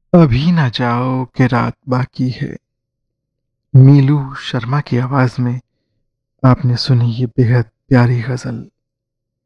अभी ना जाओ कि रात बाकी है। मीलू शर्मा की आवाज में आपने सुनी ये बेहद प्यारी गजल।